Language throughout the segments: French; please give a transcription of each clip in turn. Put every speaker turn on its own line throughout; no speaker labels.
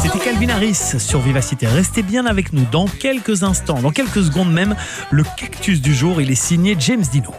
C'était Calvin Harris sur Vivacité. Restez bien avec nous dans quelques instants, dans quelques secondes même. Le cactus du jour, il est signé James Dino.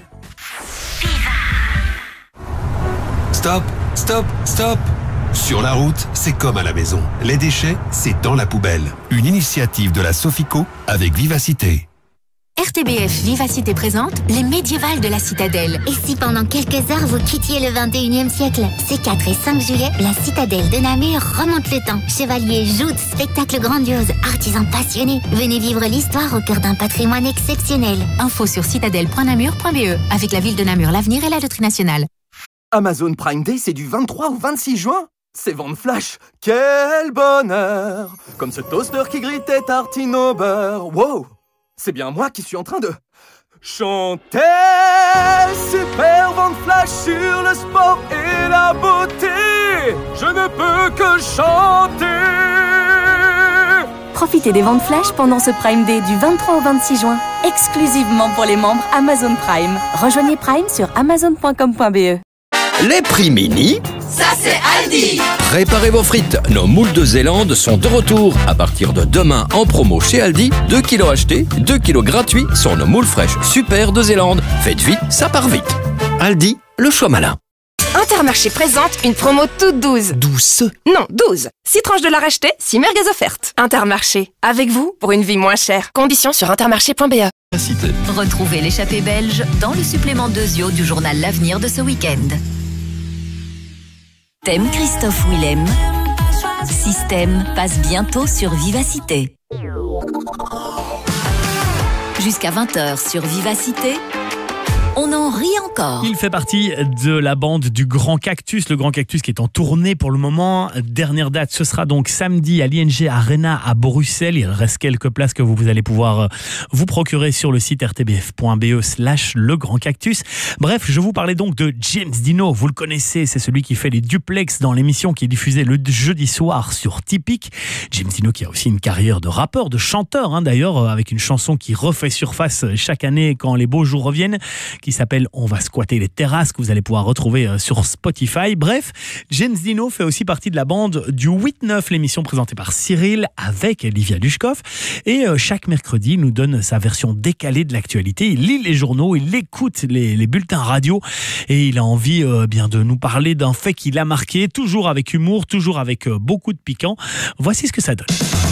Stop, stop, stop. Sur la route, c'est comme à la maison. Les déchets, c'est dans la poubelle. Une initiative de la Sofico avec Vivacité.
RTBF Vivacité présente les médiévales de la Citadelle.
Et si pendant quelques heures vous quittiez le 21e siècle? Ces 4 et 5 juillet, la Citadelle de Namur remonte le temps. Chevaliers, joutes, spectacles grandioses, artisans passionnés. Venez vivre l'histoire au cœur d'un patrimoine exceptionnel.
Info sur citadelle.namur.be. Avec la ville de Namur, l'avenir et la loterie nationale.
Amazon Prime Day, c'est du 23 au 26 juin. C'est vente flash, quel bonheur! Comme ce toaster qui grille tes tartines au beurre. Wow! C'est bien moi qui suis en train de chanter. Super vente flash sur le sport et la beauté. Je ne peux que chanter.
Profitez des ventes flash pendant ce Prime Day du 23 au 26 juin, exclusivement pour les membres Amazon Prime. Rejoignez Prime sur amazon.com.be.
Les prix mini,
ça c'est Aldi.
Préparez vos frites, nos moules de Zélande sont de retour. À partir de demain en promo chez Aldi, 2 kilos achetés, 2 kilos gratuits sur nos moules fraîches super de Zélande. Faites vite, ça part vite. Aldi, le choix malin.
Intermarché présente une promo toute douce.
Douce?
Non, 12. 6 tranches de la racheter, 6 merguez offertes. Intermarché, avec vous pour une vie moins chère. Conditions sur intermarché.be.
Retrouvez l'échappée belge dans le supplément 2 du journal L'Avenir de ce week-end. Thème Christophe Willem. Système passe bientôt sur Vivacité. Jusqu'à 20h sur Vivacité. On en rit encore.
Il fait partie de la bande du Grand Cactus. Le Grand Cactus qui est en tournée pour le moment. Dernière date, ce sera donc samedi à l'ING Arena à Bruxelles. Il reste quelques places que vous allez pouvoir vous procurer sur le site rtbf.be/le Grand Cactus. Bref, je vous parlais donc de James Dino. Vous le connaissez, c'est celui qui fait les duplex dans l'émission qui est diffusée le jeudi soir sur Typique. James Dino qui a aussi une carrière de rappeur, de chanteur d'ailleurs, avec une chanson qui refait surface chaque année quand les beaux jours reviennent, qui s'appelle On va squatter les terrasses, que vous allez pouvoir retrouver sur Spotify. Bref, James Dino fait aussi partie de la bande du 8-9, l'émission présentée par Cyril avec Livia Dushkov. Et chaque mercredi, il nous donne sa version décalée de l'actualité. Il lit les journaux, il écoute les bulletins radio et il a envie bien de nous parler d'un fait qui l'a marqué, toujours avec humour, toujours avec beaucoup de piquant. Voici ce que ça donne.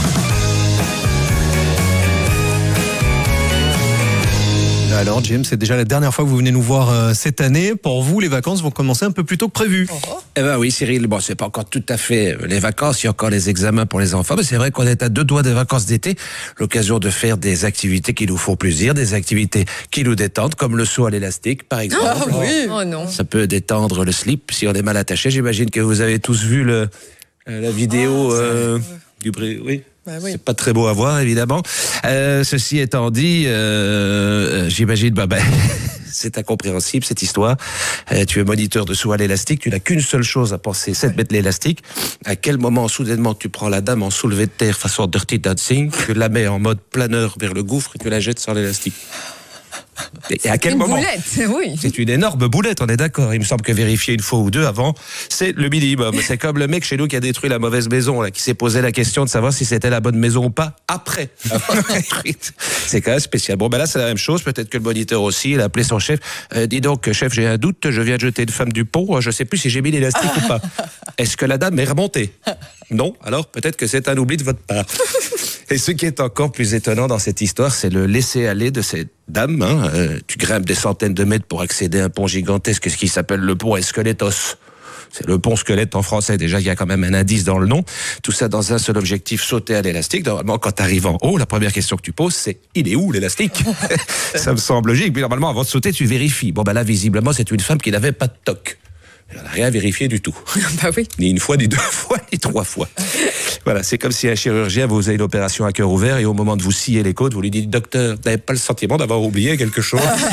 Alors James, c'est déjà la dernière fois que vous venez nous voir cette année. Pour vous, les vacances vont commencer un peu plus tôt que prévu.
Eh ben oui Cyril, bon c'est pas encore tout à fait les vacances, il y a encore les examens pour les enfants, mais c'est vrai qu'on est à 2 doigts des vacances d'été, l'occasion de faire des activités qui nous font plaisir, des activités qui nous détendent, comme le saut à l'élastique par exemple.
Ah oui. Oh non.
Ça peut détendre le slip si on est mal attaché. J'imagine que vous avez tous vu la vidéo du bruit. Oui.
Oui.
C'est pas très beau à voir, évidemment. Ceci étant dit, j'imagine, c'est incompréhensible, cette histoire. Tu es moniteur de saut à l'élastique, tu n'as qu'une seule chose à penser, c'est de mettre l'élastique. À quel moment, soudainement, tu prends la dame en soulevé de terre façon Dirty Dancing, tu la mets en mode planeur vers le gouffre et tu la jettes sur l'élastique? Et à quel moment?
Boulette, oui.
C'est une énorme boulette, on est d'accord. Il me semble que vérifier une fois ou deux avant, c'est le minimum. C'est comme le mec chez nous qui a détruit la mauvaise maison, qui s'est posé la question de savoir si c'était la bonne maison ou pas après. C'est quand même spécial. Bon, là, c'est la même chose. Peut-être que le moniteur aussi, il a appelé son chef. Dis donc, chef, j'ai un doute. Je viens de jeter une femme du pont. Je sais plus si j'ai mis l'élastique ou pas. Est-ce que la dame est remontée? Non. Alors, peut-être que c'est un oubli de votre part. Et ce qui est encore plus étonnant dans cette histoire, c'est le laisser-aller de cette dame. Tu grimpes des centaines de mètres pour accéder à un pont gigantesque, ce qui s'appelle le pont Esqueletos. C'est le pont squelette en français. Déjà, il y a quand même un indice dans le nom. Tout ça dans un seul objectif, sauter à l'élastique. Normalement, quand tu arrives en haut, la première question que tu poses, c'est « Il est où l'élastique ?» Ça me semble logique. Puis normalement, avant de sauter, tu vérifies. Bon, là, visiblement, c'est une femme qui n'avait pas de toc. Elle n'a rien vérifié du tout.
Bah oui.
Ni une fois, ni 2 fois, ni 3 fois. Voilà, c'est comme si un chirurgien vous faisait une opération à cœur ouvert et au moment de vous scier les côtes, vous lui dites « Docteur, vous n'avez pas le sentiment d'avoir oublié quelque chose ?»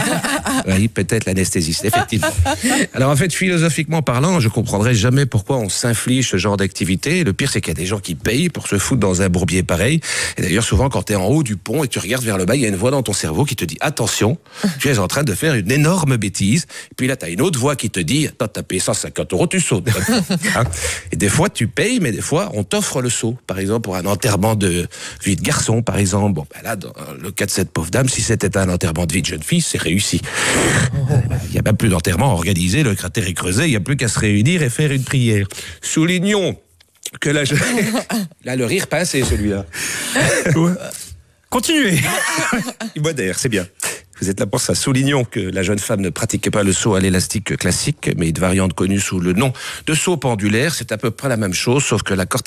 Oui, peut-être l'anesthésiste, effectivement. Alors en fait, philosophiquement parlant, je comprendrais jamais pourquoi on s'inflige ce genre d'activité. Le pire, c'est qu'il y a des gens qui payent pour se foutre dans un bourbier pareil. Et d'ailleurs, souvent, quand tu es en haut du pont et que tu regardes vers le bas, il y a une voix dans ton cerveau qui te dit « Attention, tu es en train de faire une énorme bêtise. » Et puis là, tu as une autre voix qui te dit « Attends, t'as payé 150 €, tu sautes. » Hein? Et des fois, tu payes, mais des fois, on t'offre le saut. Par exemple, pour un enterrement de vie de garçon, par exemple. Bon, ben là, dans le cas de cette pauvre dame, si c'était un enterrement de vie de jeune fille, c'est réussi. Il n'y a même plus d'enterrement organisé, le cratère est creusé, il n'y a plus qu'à se réunir et faire une prière. Soulignons que la jeune... Là, le rire pincé, celui-là.
Ouais. Continuez.
Modère, c'est bien. Vous êtes là pour ça. Soulignons que la jeune femme ne pratiquait pas le saut à l'élastique classique, mais une variante connue sous le nom de saut pendulaire. C'est à peu près la même chose, sauf que la